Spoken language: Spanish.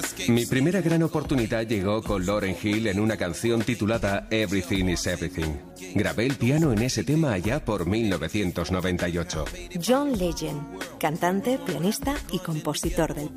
Mi primera gran oportunidad llegó con Lauryn Hill en una canción titulada Everything is Everything. Grabé el piano en ese tema allá por 1998. John Legend, cantante, pianista y compositor del pop.